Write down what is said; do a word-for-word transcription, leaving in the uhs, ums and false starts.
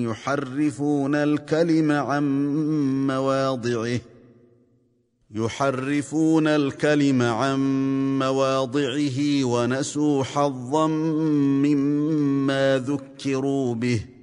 يحرفون الكلم عن مواضعه يحرفون الكلم عن مواضعه ونسوا حظا مما ذكروا به